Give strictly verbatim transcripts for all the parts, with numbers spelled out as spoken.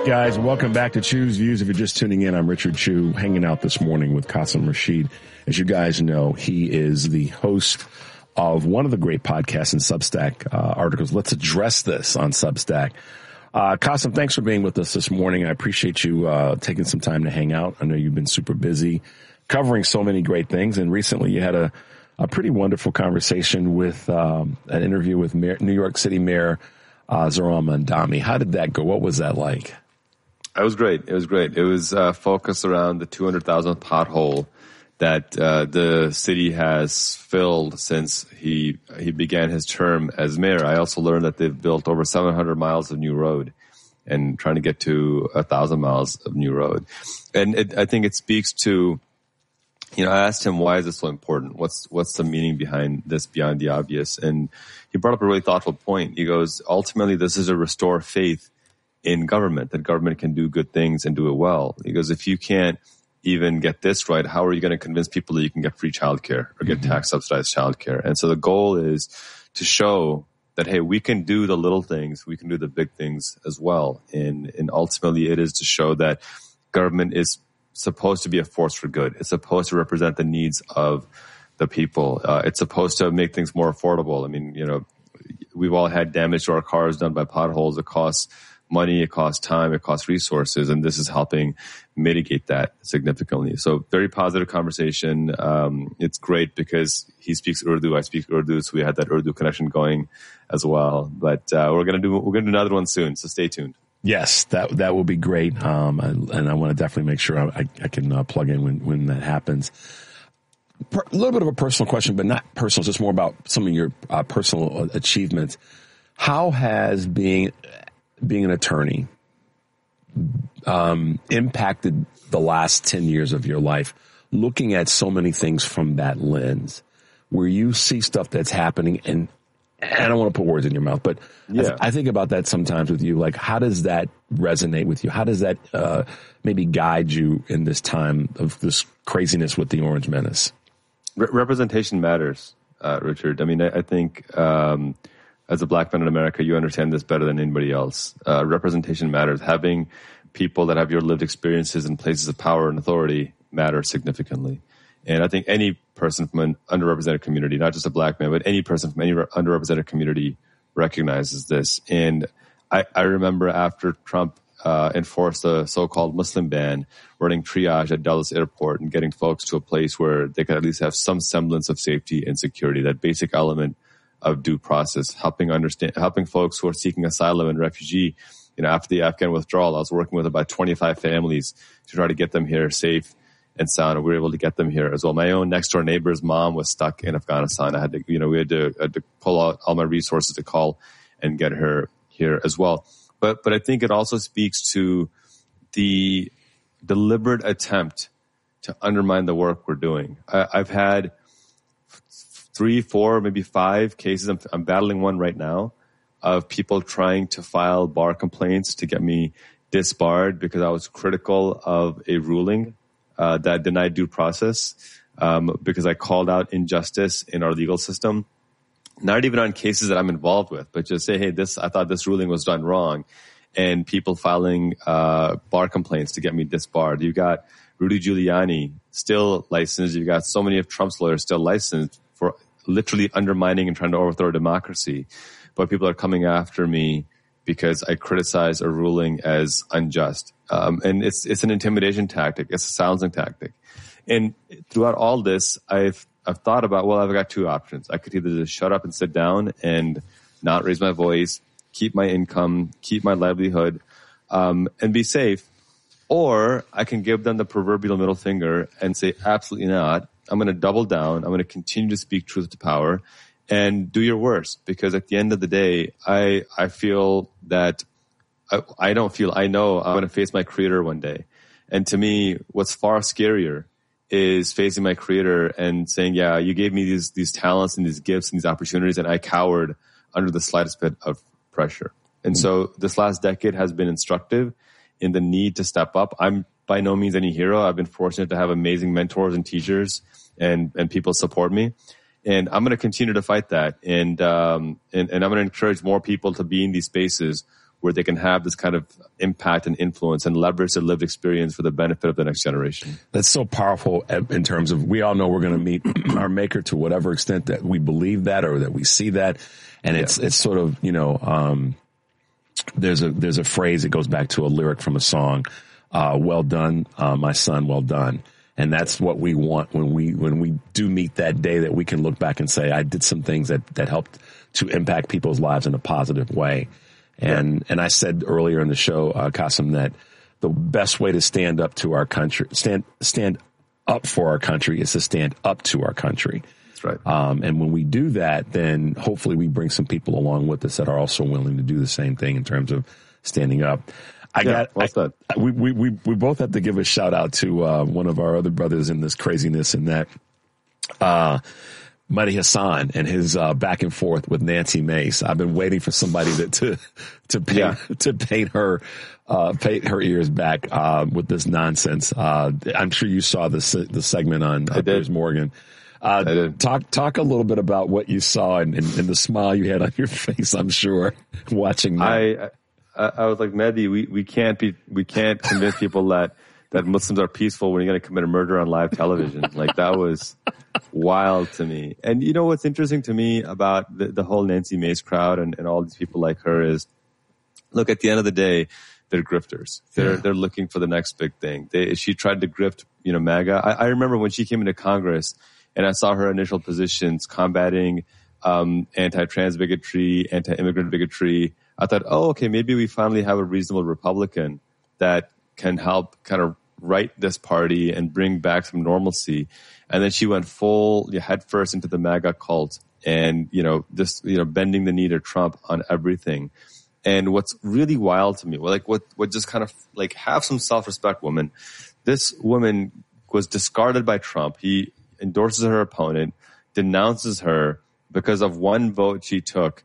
guys? Welcome back to Chew's Views. If you're just tuning in, I'm Richard Chew, hanging out this morning with Qasim Rashid. As you guys know, he is the host of one of the great podcasts in Substack uh, articles. Let's address this on Substack. Uh, Qasim, thanks for being with us this morning. I appreciate you uh, taking some time to hang out. I know you've been super busy covering so many great things, and recently you had a, a pretty wonderful conversation with um, an interview with Mayor, New York City Mayor uh, Zohran Mamdani. How did that go? What was that like? It was great. It was great. It was uh, focused around the two hundred thousandth pothole that uh, the city has filled since he he began his term as mayor. I also learned that they've built over seven hundred miles of new road and trying to get to one thousand miles of new road. And it, I think it speaks to, you know, I asked him, why is this so important? What's what's the meaning behind this beyond the obvious? And he brought up a really thoughtful point. He goes, ultimately, this is to restore faith in government, that government can do good things and do it well. He goes, if you can't even get this right, how are you going to convince people that you can get free childcare or get mm-hmm. tax subsidized childcare? And so the goal is to show that, hey, we can do the little things, we can do the big things as well. And, and ultimately it is to show that government is supposed to be a force for good. It's supposed to represent the needs of the people. Uh, it's supposed to make things more affordable. I mean, you know, we've all had damage to our cars done by potholes. It costs money, it costs time, it costs resources, and this is helping mitigate that significantly. So very positive conversation. Um, it's great because he speaks Urdu, I speak Urdu, so we had that Urdu connection going as well. But uh, we're gonna do we're gonna do another one soon, so stay tuned. Yes, that that will be great, um, and I want to definitely make sure I, I can uh, plug in when when that happens. Per, a little bit of a personal question, but not personal, just more about some of your uh, personal achievements. How has being being an attorney um, impacted the last ten years of your life, looking at so many things from that lens, where you see stuff that's happening, and, and I don't want to put words in your mouth, but yeah. I, th- I think about that sometimes with you. Like, how does that resonate with you? How does that uh, maybe guide you in this time of this craziness with the Orange Menace? Re- representation matters, uh, Richard. I mean, I, I think um, as a black man in America, you understand this better than anybody else. Uh, representation matters. Having people that have your lived experiences in places of power and authority matters significantly. And I think any person from an underrepresented community, not just a black man, but any person from any underrepresented community recognizes this. And I, I remember after Trump uh, enforced a so-called Muslim ban, running triage at Dulles Airport and getting folks to a place where they could at least have some semblance of safety and security, that basic element of due process, helping understand, helping folks who are seeking asylum and refugee. You know, after the Afghan withdrawal, I was working with about twenty-five families to try to get them here safe and sound, and we were able to get them here as well. My own next door neighbor's mom was stuck in Afghanistan. I had to, you know, we had to, had to pull out all my resources to call and get her here as well. But, but I think it also speaks to the deliberate attempt to undermine the work we're doing. I, I've had three, four, maybe five cases. I'm, I'm battling one right now of people trying to file bar complaints to get me disbarred because I was critical of a ruling uh, that denied due process, um, because I called out injustice in our legal system. Not even on cases that I'm involved with, but just say, hey, this, I thought this ruling was done wrong. And people filing uh, bar complaints to get me disbarred. You got Rudy Giuliani still licensed. You got so many of Trump's lawyers still licensed for literally undermining and trying to overthrow democracy. But people are coming after me because I criticize a ruling as unjust. Um, and it's it's an intimidation tactic. It's a silencing tactic. And throughout all this, I've I've thought about, well, I've got two options. I could either just shut up and sit down and not raise my voice, keep my income, keep my livelihood, um, and be safe. Or I can give them the proverbial middle finger and say, absolutely not. I'm going to double down. I'm going to continue to speak truth to power and do your worst. Because at the end of the day, I, I feel that I, I don't feel, I know I'm going to face my creator one day. And to me, what's far scarier is facing my creator and saying, yeah, you gave me these, these talents and these gifts and these opportunities, and I cowered under the slightest bit of pressure. And mm-hmm. so this last decade has been instructive in the need to step up. I'm by no means any hero. I've been fortunate to have amazing mentors and teachers and, and people support me. And I'm going to continue to fight that. And, um, and, and I'm going to encourage more people to be in these spaces where they can have this kind of impact and influence and leverage their lived experience for the benefit of the next generation. That's so powerful in terms of, we all know we're going to meet our maker to whatever extent that we believe that or that we see that. And yeah. it's, it's sort of, you know, um, there's a, there's a phrase that goes back to a lyric from a song, uh, well done, uh, my son, well done. And that's what we want when we, when we do meet that day, that we can look back and say, I did some things that, that helped to impact people's lives in a positive way. And, yeah. and I said earlier in the show, uh, Qasim, that the best way to stand up to our country, stand, stand up for our country is to stand up to our country. That's right. Um, and when we do that, then hopefully we bring some people along with us that are also willing to do the same thing in terms of standing up. I yeah, got, well said. I, we, we, we, we both have to give a shout out to, uh, one of our other brothers in this craziness, in that, uh, Mehdi Hasan and his uh, back and forth with Nancy Mace. I've been waiting for somebody to to to paint yeah. to paint her uh, paint her ears back uh, with this nonsense. Uh, I'm sure you saw the the segment on uh, Piers Morgan. Uh, I did. Talk talk a little bit about what you saw and, and, and the smile you had on your face. I'm sure watching that. I I, I was like, Mehdi, we we can't be we can't convince people that. that Muslims are peaceful when you're going to commit a murder on live television. Like, that was wild to me. And you know what's interesting to me about the, the whole Nancy Mace crowd and, and all these people like her is, look, at the end of the day, they're grifters. They're, yeah. they're looking for the next big thing. They, she tried to grift, you know, MAGA. I, I remember when she came into Congress and I saw her initial positions combating, um, anti-trans bigotry, anti-immigrant bigotry. I thought, oh, okay, maybe we finally have a reasonable Republican that can help kind of right this party and bring back some normalcy. And then she went full headfirst into the MAGA cult and, you know, just, you know, bending the knee to Trump on everything. And what's really wild to me, well, like what, what just kind of like, have some self-respect, woman. This woman was discarded by Trump. He endorses her opponent, denounces her because of one vote she took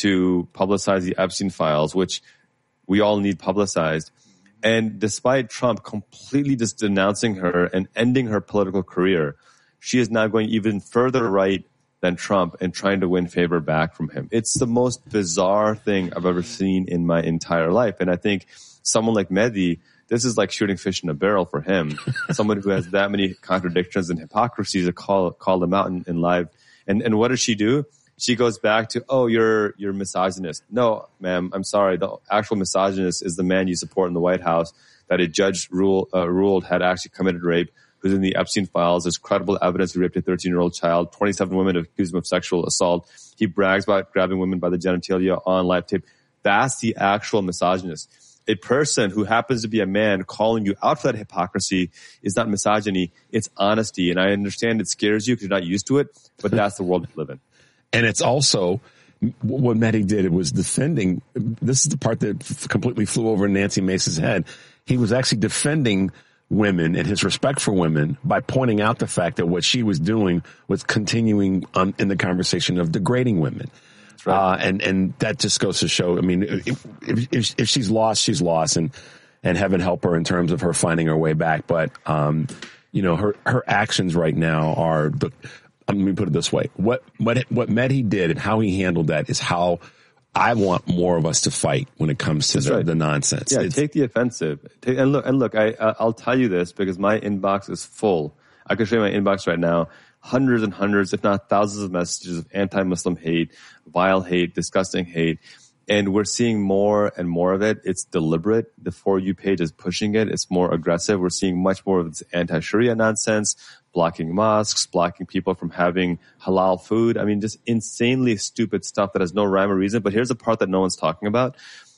to publicize the Epstein files, which we all need publicized. And despite Trump completely just denouncing her and ending her political career, she is now going even further right than Trump and trying to win favor back from him. It's the most bizarre thing I've ever seen in my entire life. And I think someone like Mehdi, this is like shooting fish in a barrel for him. Someone who has that many contradictions and hypocrisies to call, call them out in, in live. And, and what does she do? She goes back to, oh, you're, you're misogynist. No, ma'am, I'm sorry. The actual misogynist is the man you support in the White House that a judge rule, uh, ruled had actually committed rape, who's in the Epstein files. There's credible evidence he raped a thirteen-year-old child. twenty-seven women accused him of sexual assault. He brags about grabbing women by the genitalia on live tape. That's the actual misogynist. A person who happens to be a man calling you out for that hypocrisy is not misogyny, it's honesty. And I understand it scares you because you're not used to it, but that's the world we live in. And it's also what Mehdi did. It was defending. This is the part that f- completely flew over Nancy Mace's head. He was actually defending women and his respect for women by pointing out the fact that what she was doing was continuing on in the conversation of degrading women. That's right. Uh, and, and that just goes to show, I mean, if, if, if she's lost, she's lost, and, and heaven help her in terms of her finding her way back. But, um, you know, her, her actions right now are the, let me put it this way. What, what, what Mehdi did and how he handled that is how I want more of us to fight when it comes to the, right. the nonsense. Yeah, it's, take the offensive. Take, and look, and look, I, I'll tell you this because my inbox is full. I can show you my inbox right now. Hundreds and hundreds, if not thousands of messages of anti-Muslim hate, vile hate, disgusting hate. And we're seeing more and more of it. It's deliberate. The For You page is pushing it. It's more aggressive. We're seeing much more of this anti-Sharia nonsense, blocking mosques, blocking people from having halal food. I mean, just insanely stupid stuff that has no rhyme or reason. But here's the part that no one's talking about.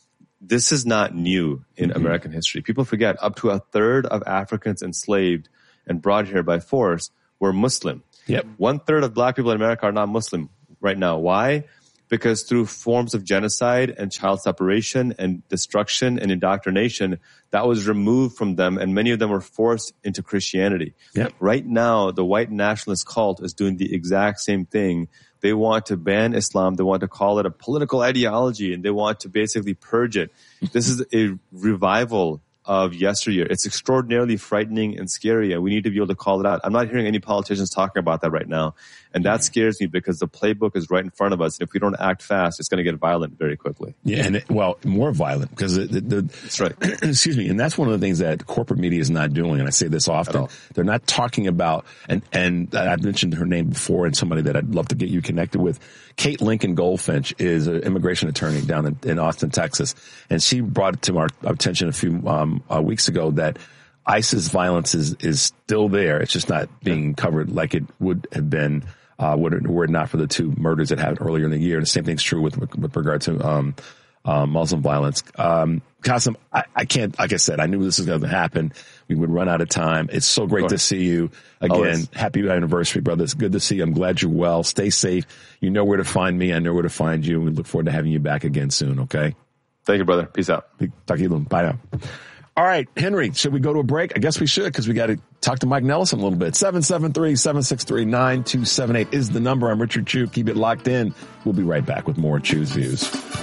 This is not new in mm-hmm. American history. People forget up to a third of Africans enslaved and brought here by force were Muslim. Yep. One third of black people in America are not Muslim right now. Why? Because through forms of genocide and child separation and destruction and indoctrination, that was removed from them, and many of them were forced into Christianity. Yep. Right now, the white nationalist cult is doing the exact same thing. They want to ban Islam. They want to call it a political ideology, and they want to basically purge it. This is a revival of yesteryear. It's extraordinarily frightening and scary, and we need to be able to call it out. I'm not hearing any politicians talking about that right now, and that scares me because the playbook is right in front of us, and if we don't act fast, it's going to get violent very quickly. Yeah, and it, well, more violent because the, the, that's right. Excuse me, and that's one of the things that corporate media is not doing, and I say this often. They're not talking about, and and I've mentioned her name before, and somebody that I'd love to get you connected with. Kate Lincoln Goldfinch is an immigration attorney down in, in Austin, Texas, and she brought it to our attention a few um, uh, weeks ago that ICE's violence is is still there. It's just not being covered like it would have been uh, were it, were it not for the two murders that happened earlier in the year. And the same thing's true with with regard to um, uh, Muslim violence. Um, Qasim, I, I can't, like I said, I knew this was going to happen. We would run out of time. It's so great to see you again. Always. Happy anniversary, brother. It's good to see you. I'm glad you're well. Stay safe. You know where to find me. I know where to find you. We look forward to having you back again soon. Okay. Thank you, brother. Peace out. Talk to you later. Bye now. All right, Henry, should we go to a break? I guess we should because we got to talk to Mike Nelson a little bit. seven seven three, seven six three, nine two seven eight is the number. I'm Richard Chew. Keep it locked in. We'll be right back with more Chew's Views.